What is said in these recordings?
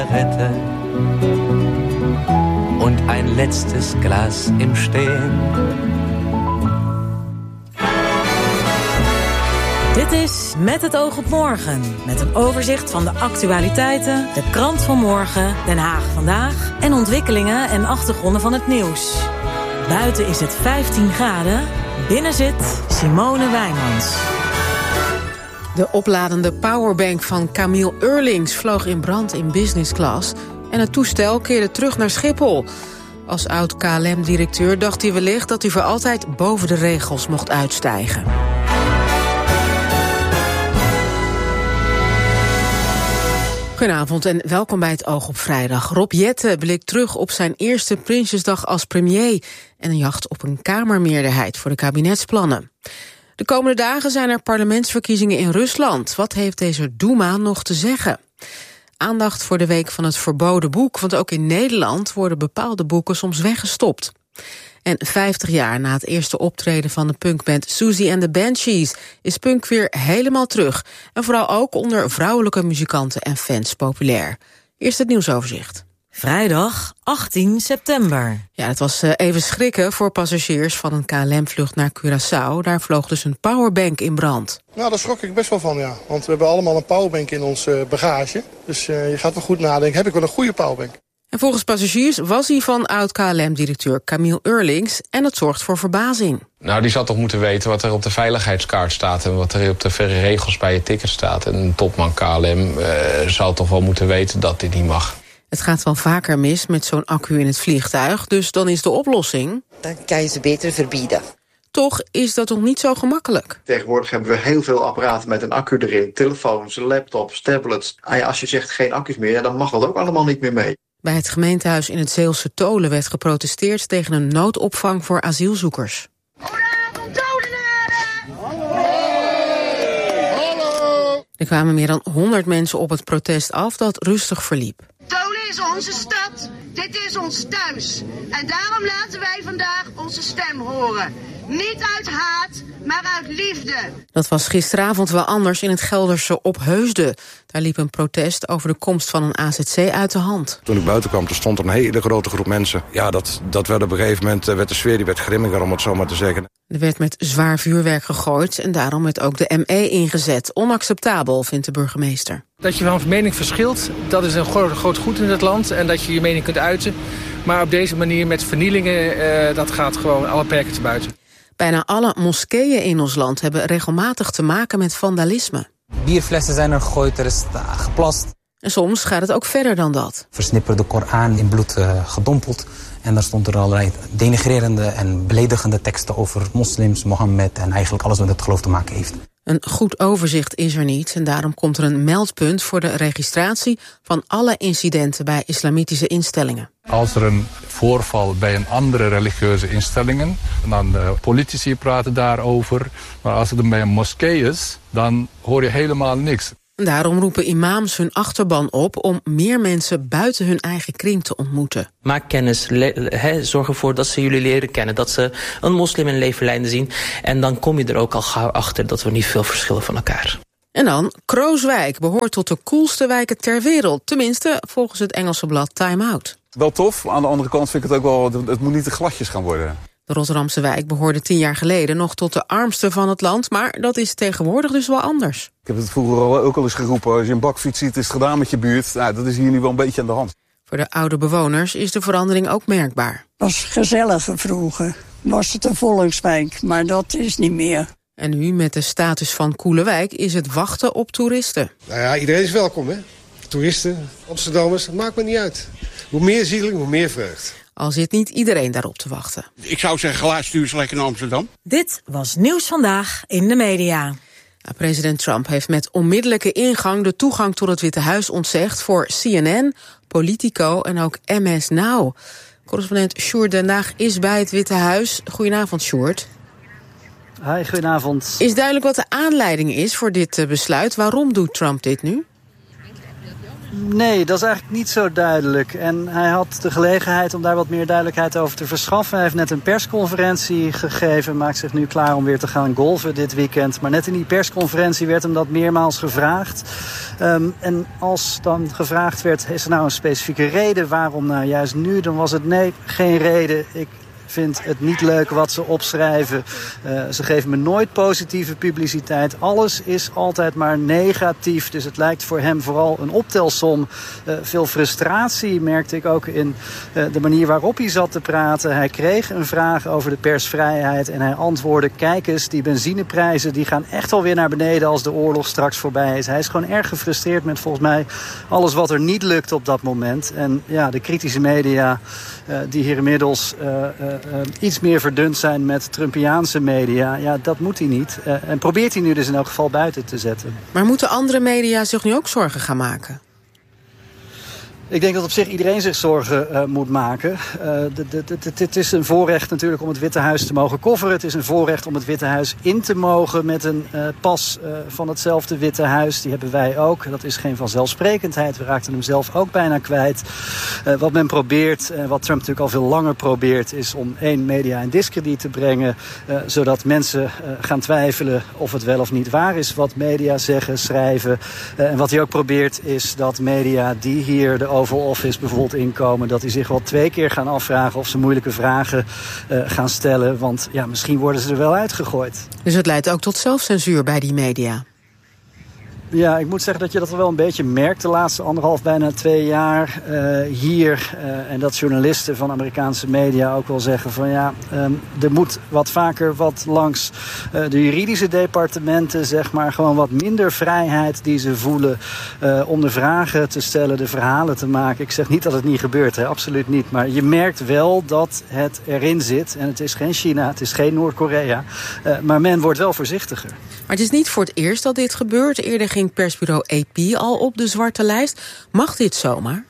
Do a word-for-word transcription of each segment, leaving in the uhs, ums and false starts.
Und ein letztes Glas im Stehen. Dit is Met het oog op morgen. Met een overzicht van de actualiteiten, de krant van morgen, Den Haag vandaag en ontwikkelingen en achtergronden van het nieuws. Buiten is het vijftien graden, binnen zit Simone Wijmans. De opladende powerbank van Camille Eurlings vloog in brand in business class en het toestel keerde terug naar Schiphol. Als oud-K L M-directeur dacht hij wellicht dat hij voor altijd boven de regels mocht uitstijgen. Goedenavond en welkom bij het Oog op Vrijdag. Rob Jetten blikt terug op zijn eerste Prinsjesdag als premier en een jacht op een kamermeerderheid voor de kabinetsplannen. De komende dagen zijn er parlementsverkiezingen in Rusland. Wat heeft deze Duma nog te zeggen? Aandacht voor de week van het verboden boek, want ook in Nederland worden bepaalde boeken soms weggestopt. En vijftig jaar na het eerste optreden van de punkband Susie and the Banshees is punk weer helemaal terug. En vooral ook onder vrouwelijke muzikanten en fans populair. Eerst het nieuwsoverzicht. Vrijdag achttien september. Ja, het was even schrikken voor passagiers van een K L M-vlucht naar Curaçao. Daar vloog dus een powerbank in brand. Nou, daar schrok ik best wel van, ja. Want we hebben allemaal een powerbank in ons uh, bagage. Dus uh, je gaat wel goed nadenken, heb ik wel een goede powerbank? En volgens passagiers was hij van oud-K L M-directeur Camille Eurlings en het zorgt voor verbazing. Nou, die zou toch moeten weten wat er op de veiligheidskaart staat en wat er op de regels bij je ticket staat. En een topman K L M uh, zou toch wel moeten weten dat dit niet mag. Het gaat wel vaker mis met zo'n accu in het vliegtuig, dus dan is de oplossing... Dan kan je ze beter verbieden. Toch is dat nog niet zo gemakkelijk. Tegenwoordig hebben we heel veel apparaten met een accu erin. Telefoons, laptops, tablets. Ah ja, als je zegt geen accu's meer, ja, dan mag dat ook allemaal niet meer mee. Bij het gemeentehuis in het Zeelse Tolen werd geprotesteerd tegen een noodopvang voor asielzoekers. Goedenavond, Tolenaren! Hallo! Er kwamen meer dan honderd mensen op het protest af dat rustig verliep. Tolen is onze stad, dit is ons thuis. En daarom laten wij vandaag onze stem horen. Niet uit haat, maar uit liefde. Dat was gisteravond wel anders in het Gelderse Opheusden. Daar liep een protest over de komst van een A Z C uit de hand. Toen ik buiten kwam, stond er een hele grote groep mensen. Ja, dat, dat werd op een gegeven moment, werd de sfeer die werd grimmiger, om het zo maar te zeggen. Er werd met zwaar vuurwerk gegooid en daarom werd ook de M E ingezet. Onacceptabel, vindt de burgemeester. Dat je van mening verschilt, dat is een groot, groot goed in het land. En dat je je mening kunt uiten. Maar op deze manier met vernielingen, uh, dat gaat gewoon alle perken te buiten. Bijna alle moskeeën in ons land hebben regelmatig te maken met vandalisme. Bierflessen zijn er gegooid, er is geplast. En soms gaat het ook verder dan dat. Versnipperde Koran in bloed uh, gedompeld. En daar stond er allerlei denigrerende en beledigende teksten over moslims, Mohammed en eigenlijk alles wat met het geloof te maken heeft. Een goed overzicht is er niet en daarom komt er een meldpunt voor de registratie van alle incidenten bij islamitische instellingen. Als er een voorval bij een andere religieuze instellingen, dan de politici praten daarover. Maar als het dan bij een moskee is, dan hoor je helemaal niks. En daarom roepen imams hun achterban op om meer mensen buiten hun eigen kring te ontmoeten. Maak kennis, he, zorg ervoor dat ze jullie leren kennen, dat ze een moslim in levenlijnen zien. En dan kom je er ook al gauw achter dat we niet veel verschillen van elkaar. En dan, Krooswijk behoort tot de coolste wijken ter wereld. Tenminste, volgens het Engelse blad Time Out. Wel tof, aan de andere kant vind ik het ook wel, het moet niet te gladjes gaan worden. De Rotterdamse wijk behoorde tien jaar geleden nog tot de armste van het land, maar dat is tegenwoordig dus wel anders. Ik heb het vroeger al, ook al eens geroepen, als je een bakfiets ziet, is het gedaan met je buurt. Nou, dat is hier nu wel een beetje aan de hand. Voor de oude bewoners is de verandering ook merkbaar. Het was gezelliger vroeger, was het een volkswijk, maar dat is niet meer. En nu, met de status van coole wijk, is het wachten op toeristen. Nou ja, iedereen is welkom, hè. Toeristen, Amsterdammers, dat maakt me niet uit. Hoe meer zieling, hoe meer vreugd. Al zit niet iedereen daarop te wachten. Ik zou zeggen, laat stuur ze lekker naar Amsterdam. Dit was Nieuws Vandaag in de media. Ja, president Trump heeft met onmiddellijke ingang de toegang tot het Witte Huis ontzegd voor C N N, Politico en ook M S Now. Correspondent Sjoerd Den Haag is bij het Witte Huis. Goedenavond, Sjoerd. Hi, goedenavond. Is duidelijk wat de aanleiding is voor dit besluit? Waarom doet Trump dit nu? Nee, dat is eigenlijk niet zo duidelijk. En hij had de gelegenheid om daar wat meer duidelijkheid over te verschaffen. Hij heeft net een persconferentie gegeven. Maakt zich nu klaar om weer te gaan golfen dit weekend. Maar net in die persconferentie werd hem dat meermaals gevraagd. Um, en als dan gevraagd werd, is er nou een specifieke reden waarom nou juist nu? Dan was het nee, geen reden. Ik vind het niet leuk wat ze opschrijven. Uh, ze geven me nooit positieve publiciteit. Alles is altijd maar negatief. Dus het lijkt voor hem vooral een optelsom. Uh, veel frustratie merkte ik ook in uh, de manier waarop hij zat te praten. Hij kreeg een vraag over de persvrijheid en hij antwoordde: kijk eens, die benzineprijzen die gaan echt alweer naar beneden als de oorlog straks voorbij is. Hij is gewoon erg gefrustreerd met volgens mij alles wat er niet lukt op dat moment. En ja, de kritische media uh, die hier inmiddels Uh, uh, Uh, iets meer verdund zijn met Trumpiaanse media. Ja, dat moet hij niet. Uh, en probeert hij nu dus in elk geval buiten te zetten. Maar moeten andere media zich nu ook zorgen gaan maken? Ik denk dat op zich iedereen zich zorgen uh, moet maken. Het is een voorrecht natuurlijk om het Witte Huis te mogen coveren. Het is een voorrecht om het Witte Huis in te mogen met een uh, pas uh, van hetzelfde Witte Huis. Die hebben wij ook. Dat is geen vanzelfsprekendheid. We raakten hem zelf ook bijna kwijt. Uh, wat men probeert, uh, wat Trump natuurlijk al veel langer probeert, is om één media in diskrediet te brengen. Uh, zodat mensen uh, gaan twijfelen of het wel of niet waar is wat media zeggen, schrijven. Uh, en wat hij ook probeert is dat media die hier de Oval Office bijvoorbeeld inkomen, dat die zich wel twee keer gaan afvragen of ze moeilijke vragen uh, gaan stellen. Want ja, misschien worden ze er wel uitgegooid. Dus het leidt ook tot zelfcensuur bij die media? Ja, ik moet zeggen dat je dat wel een beetje merkt de laatste anderhalf, bijna twee jaar uh, hier. Uh, en dat journalisten van Amerikaanse media ook wel zeggen van ja, um, er moet wat vaker wat langs uh, de juridische departementen, zeg maar, gewoon wat minder vrijheid die ze voelen uh, om de vragen te stellen, de verhalen te maken. Ik zeg niet dat het niet gebeurt, hè, absoluut niet. Maar je merkt wel dat het erin zit. En het is geen China, het is geen Noord-Korea. Uh, maar men wordt wel voorzichtiger. Maar het is niet voor het eerst dat dit gebeurt. Eerder ging persbureau A P al op de zwarte lijst. Mag dit zomaar?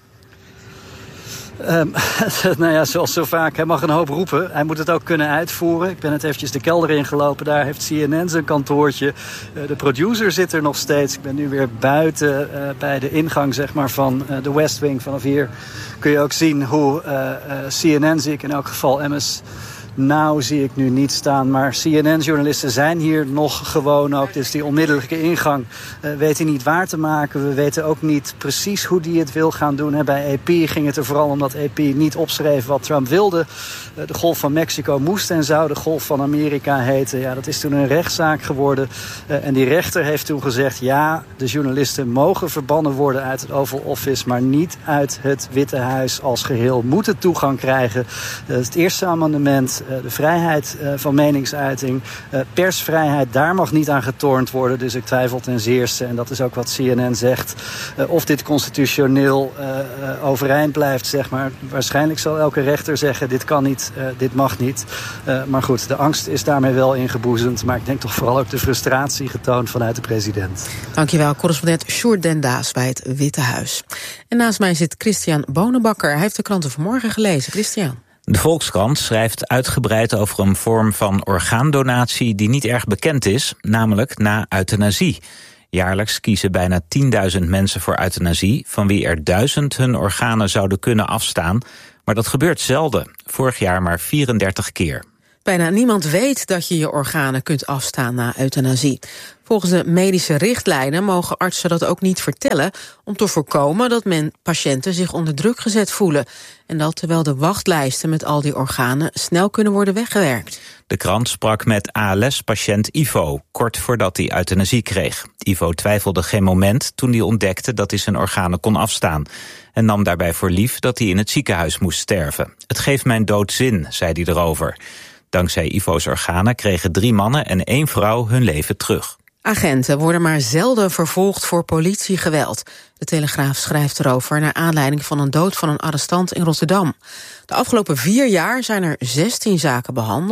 Um, nou ja, zoals zo vaak, hij mag een hoop roepen. Hij moet het ook kunnen uitvoeren. Ik ben net eventjes de kelder ingelopen. Daar heeft C N N zijn kantoortje. Uh, de producer zit er nog steeds. Ik ben nu weer buiten uh, bij de ingang, zeg maar, van uh, de West Wing. Vanaf hier kun je ook zien hoe uh, uh, C N N, zie ik in elk geval, M S Nou zie ik nu niet staan, maar C N N-journalisten zijn hier nog gewoon ook. Dus die onmiddellijke ingang uh, weet hij niet waar te maken. We weten ook niet precies hoe hij het wil gaan doen. Hè. Bij A P ging het er vooral om dat A P niet opschreef wat Trump wilde. Uh, de Golf van Mexico moest en zou de Golf van Amerika heten. Ja, dat is toen een rechtszaak geworden. Uh, en die rechter heeft toen gezegd, ja, de journalisten mogen verbannen worden uit het Oval Office, maar niet uit het Witte Huis als geheel. Moeten toegang krijgen. Uh, het eerste amendement. De vrijheid van meningsuiting, persvrijheid, daar mag niet aan getornd worden. Dus ik twijfel ten zeerste, en dat is ook wat C N N zegt, of dit constitutioneel uh, overeind blijft, zeg maar. Waarschijnlijk zal elke rechter zeggen, dit kan niet, uh, dit mag niet. Uh, maar goed, de angst is daarmee wel ingeboezemd. Maar ik denk toch vooral ook de frustratie getoond vanuit de president. Dankjewel, correspondent Sjoerd Den Daas bij het Witte Huis. En naast mij zit Christian Bonenbakker. Hij heeft de kranten vanmorgen gelezen. Christian. De Volkskrant schrijft uitgebreid over een vorm van orgaandonatie die niet erg bekend is, namelijk na euthanasie. Jaarlijks kiezen bijna tienduizend mensen voor euthanasie, van wie er duizend hun organen zouden kunnen afstaan. Maar dat gebeurt zelden, vorig jaar maar vierendertig keer. Bijna niemand weet dat je je organen kunt afstaan na euthanasie. Volgens de medische richtlijnen mogen artsen dat ook niet vertellen, om te voorkomen dat men patiënten zich onder druk gezet voelen. En dat terwijl de wachtlijsten met al die organen snel kunnen worden weggewerkt. De krant sprak met A L S-patiënt Ivo, kort voordat hij euthanasie kreeg. Ivo twijfelde geen moment toen hij ontdekte dat hij zijn organen kon afstaan. En nam daarbij voor lief dat hij in het ziekenhuis moest sterven. Het geeft mijn dood zin, zei hij erover. Dankzij Ivo's organen kregen drie mannen en één vrouw hun leven terug. Agenten worden maar zelden vervolgd voor politiegeweld. De Telegraaf schrijft erover naar aanleiding van een dood van een arrestant in Rotterdam. De afgelopen vier jaar zijn er zestien zaken behandeld.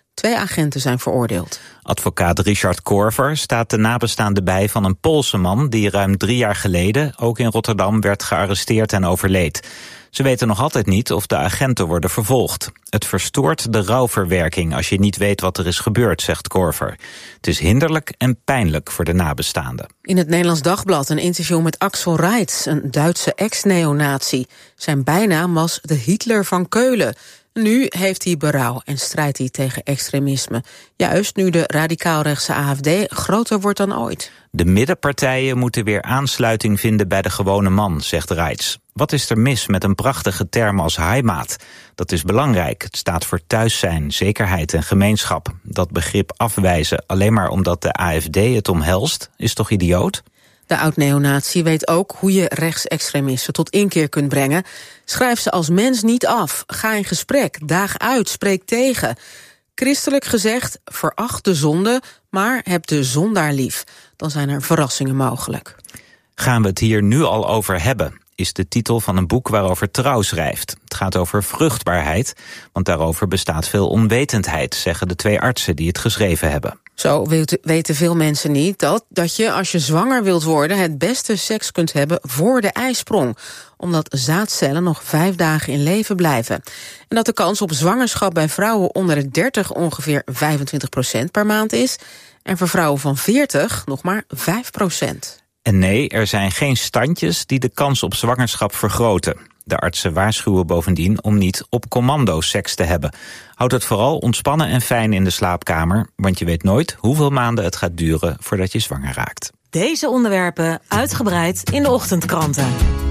Twee agenten zijn veroordeeld. Advocaat Richard Korver staat de nabestaanden bij van een Poolse man die ruim drie jaar geleden ook in Rotterdam werd gearresteerd en overleed. Ze weten nog altijd niet of de agenten worden vervolgd. Het verstoort de rouwverwerking als je niet weet wat er is gebeurd, zegt Korver. Het is hinderlijk en pijnlijk voor de nabestaanden. In het Nederlands Dagblad een interview met Axel Reitz, een Duitse ex-neonazi. Zijn bijnaam was de Hitler van Keulen. Nu heeft hij berouw en strijdt hij tegen extremisme. Juist nu de radicaalrechtse A F D groter wordt dan ooit. De middenpartijen moeten weer aansluiting vinden bij de gewone man, zegt Reitz. Wat is er mis met een prachtige term als Heimat? Dat is belangrijk. Het staat voor thuis zijn, zekerheid en gemeenschap. Dat begrip afwijzen alleen maar omdat de A F D het omhelst, is toch idioot? De oud-neonazi weet ook hoe je rechtsextremisten tot inkeer kunt brengen. Schrijf ze als mens niet af. Ga in gesprek, daag uit, spreek tegen. Christelijk gezegd, veracht de zonde, maar heb de zondaar lief. Dan zijn er verrassingen mogelijk. Gaan we het hier nu al over hebben, is de titel van een boek waarover Trouw schrijft. Het gaat over vruchtbaarheid, want daarover bestaat veel onwetendheid, zeggen de twee artsen die het geschreven hebben. Zo weten veel mensen niet dat, dat je, als je zwanger wilt worden, het beste seks kunt hebben voor de eisprong. Omdat zaadcellen nog vijf dagen in leven blijven. En dat de kans op zwangerschap bij vrouwen onder de dertig ongeveer vijfentwintig procent per maand is. En voor vrouwen van veertig nog maar vijf procent. En nee, er zijn geen standjes die de kans op zwangerschap vergroten. De artsen waarschuwen bovendien om niet op commando seks te hebben. Houd het vooral ontspannen en fijn in de slaapkamer, want je weet nooit hoeveel maanden het gaat duren voordat je zwanger raakt. Deze onderwerpen uitgebreid in de ochtendkranten.